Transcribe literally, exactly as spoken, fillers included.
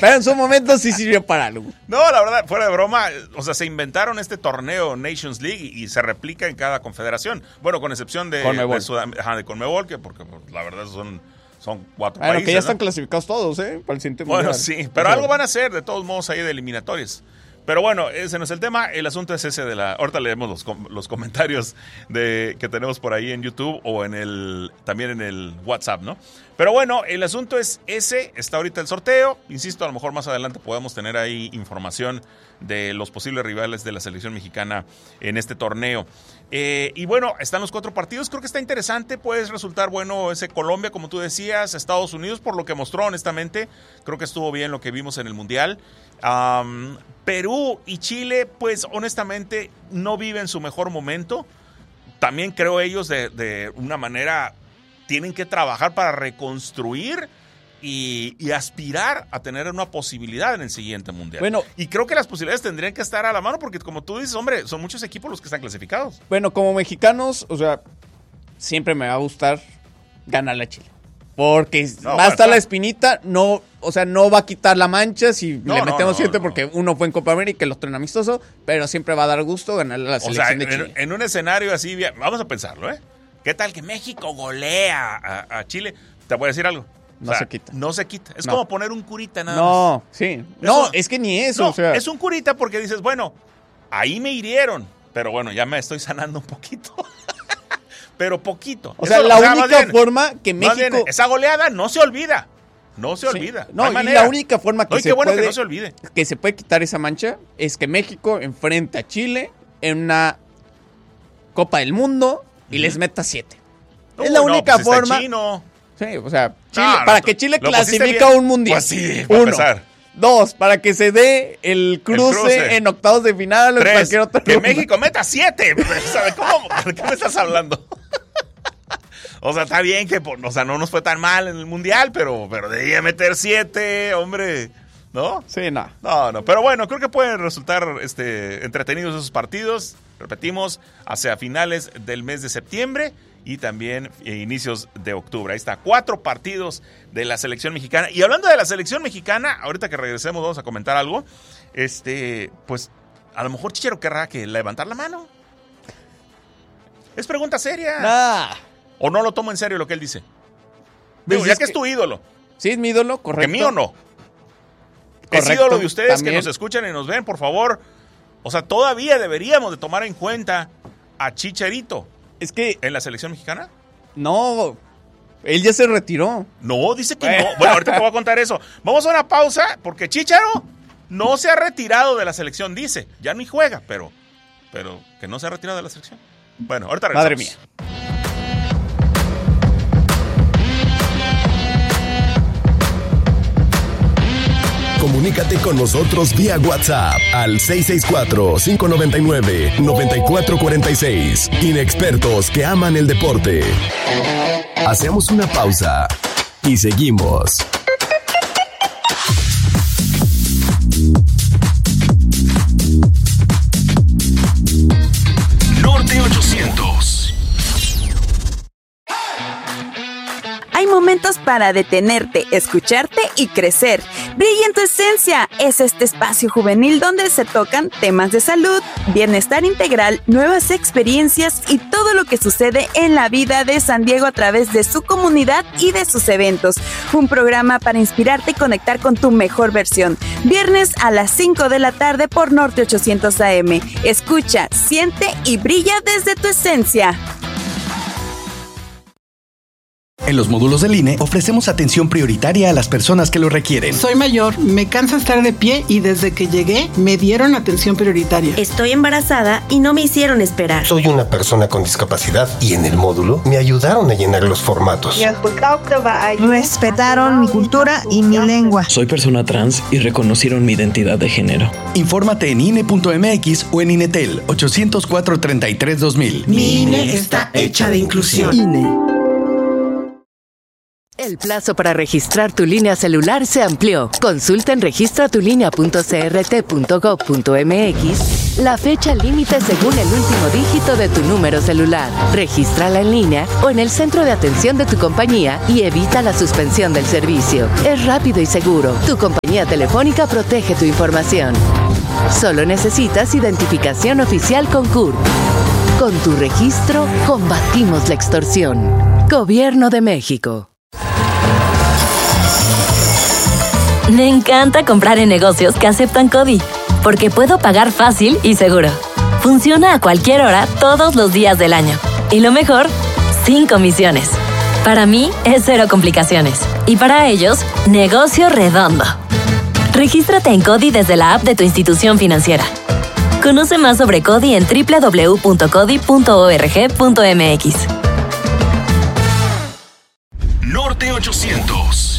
Pero en su momento sí sirvió para algo. No, la verdad, fuera de broma, o sea, se inventaron este torneo Nations League y, y se replica en cada confederación. Bueno, con excepción de Conmebol, de Sudam- ajá, de Conmebol, que porque pues, la verdad son, son cuatro bueno, países. que ya ¿no? están clasificados todos, ¿eh? Para el siguiente Bueno, mundial. sí, pero O sea, algo van a hacer, de todos modos, ahí de eliminatorias. Pero bueno, ese no es el tema. El asunto es ese de la... Ahorita leemos los, com- los comentarios de, que tenemos por ahí en YouTube o en el también en el WhatsApp, ¿no? Pero bueno, el asunto es ese. Está ahorita el sorteo. Insisto, a lo mejor más adelante podemos tener ahí información de los posibles rivales de la selección mexicana en este torneo. Eh, y bueno, están los cuatro partidos. Creo que está interesante. Puede resultar bueno ese Colombia, como tú decías, Estados Unidos, por lo que mostró, honestamente. Creo que estuvo bien lo que vimos en el Mundial. Um, Perú y Chile, pues honestamente no viven su mejor momento. También creo ellos de, de una manera tienen que trabajar para reconstruir y, y aspirar a tener una posibilidad en el siguiente mundial. Bueno, y creo que las posibilidades tendrían que estar a la mano porque como tú dices, hombre, son muchos equipos los que están clasificados. Bueno, como mexicanos, o sea, siempre me va a gustar ganarle a Chile. Porque No, va a bueno, estar la claro. espinita, no, o sea, no va a quitar la mancha si No, le no, metemos no, siete no. porque uno fue en Copa América y el otro en amistoso, pero siempre va a dar gusto ganarle a la O selección sea, de Chile. en, en un escenario así, bien, vamos a pensarlo, ¿eh? ¿Qué tal que México golea a, a Chile? Te voy a decir algo. O No sea, se quita. No se quita. Es No. como poner un curita nada más. No, sí. No, Eso- es que ni eso, No, o sea. es un curita porque dices, bueno, ahí me hirieron, pero bueno, ya me estoy sanando un poquito. Pero poquito. O sea, Eso, la más única bien, forma que más bien, México... esa goleada no se olvida. No se Sí. olvida. No, hay y manera. la única forma que No, y se qué bueno puede, que no se olvide. que se puede quitar esa mancha es que México enfrente a Chile en una Copa del Mundo y Ujú. les meta siete. No, es la no, única pues está forma. chino. Sí, o sea, Chile, No, no, para tú- que Chile lo pusiste clasifica bien. un mundial. Pues sí, para Uno. empezar. Dos, para que se dé el cruce, cruce. en octavos de final o en Tres, cualquier otro que lugar. México meta siete. ¿Sabe cómo? ¿De qué me estás hablando? O sea, está bien que, o sea, no nos fue tan mal en el mundial, pero, pero debía meter siete, hombre, ¿no? Sí, no. No, no, pero bueno, creo que pueden resultar este, entretenidos esos partidos. Repetimos, hacia finales del mes de septiembre y también eh, inicios de octubre. Ahí está, cuatro partidos de la selección mexicana. Y hablando de la selección mexicana, ahorita que regresemos vamos a comentar algo. Este, pues, a lo mejor Chicharo querrá que levantar la mano. Es pregunta seria. Nah. ¿O no lo tomo en serio lo que él dice? Pues Digo, ya es que es que- tu ídolo. Sí, es mi ídolo, correcto. Que mío no. Es Correcto, ídolo de ustedes también. que nos escuchan y nos ven, por favor. O sea, todavía deberíamos de tomar en cuenta a Chicharito Es que, en la selección mexicana. no, él ya se retiró. No, dice que no. Bueno, ahorita te voy a contar eso. Vamos a una pausa porque Chicharo no se ha retirado de la selección, dice. Ya ni juega, pero, pero que no se ha retirado de la selección. Bueno, ahorita regresamos. Madre mía. Comunícate con nosotros vía WhatsApp al seis seis cuatro, cinco nueve nueve, nueve cuatro cuatro seis. Inexpertos que aman el deporte. Hacemos una pausa y seguimos. Norte ochocientos. Hay momentos para detenerte, escucharte y crecer. Brilla en tu esencia. Es este espacio juvenil donde se tocan temas de salud, bienestar integral, nuevas experiencias y todo lo que sucede en la vida de San Diego a través de su comunidad y de sus eventos. Un programa para inspirarte y conectar con tu mejor versión. Viernes a las cinco de la tarde por Norte ochocientos A M. Escucha, siente y brilla desde tu esencia. En los módulos del I N E ofrecemos atención prioritaria a las personas que lo requieren. Soy mayor, me cansa estar de pie y desde que llegué me dieron atención prioritaria. Estoy embarazada y no me hicieron esperar. Soy una persona con discapacidad y en el módulo me ayudaron a llenar los formatos. Respetaron mi cultura y mi lengua. Soy persona trans y reconocieron mi identidad de género. Infórmate en I N E punto M X o en INETEL ochocientos cuatro, treinta y tres, dos mil. Mi I N E está hecha de inclusión. I N E. El plazo para registrar tu línea celular se amplió. Consulta en registra tu línea punto c r t punto gov punto m x la fecha límite según el último dígito de tu número celular. Regístrala en línea o en el centro de atención de tu compañía y evita la suspensión del servicio. Es rápido y seguro. Tu compañía telefónica protege tu información. Solo necesitas identificación oficial con C U R. Con tu registro, combatimos la extorsión. Gobierno de México. Me encanta comprar en negocios que aceptan CODI, porque puedo pagar fácil y seguro. Funciona a cualquier hora, todos los días del año. Y lo mejor, sin comisiones. Para mí, es cero complicaciones. Y para ellos, negocio redondo. Regístrate en CODI desde la app de tu institución financiera. Conoce más sobre CODI en doble u doble u doble u punto codi punto org punto m x. Norte ochocientos.